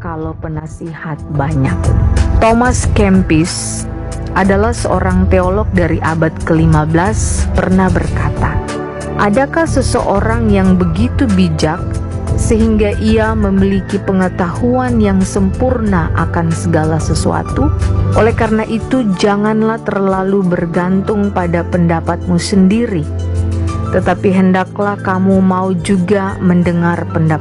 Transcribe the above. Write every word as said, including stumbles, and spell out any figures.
kalau penasihat banyak. Thomas Kempis adalah seorang teolog dari abad ke lima belas pernah berkata, "Adakah seseorang yang begitu bijak sehingga ia memiliki pengetahuan yang sempurna akan segala sesuatu? Oleh karena itu, janganlah terlalu bergantung pada pendapatmu sendiri, tetapi hendaklah kamu mau juga mendengar pendapat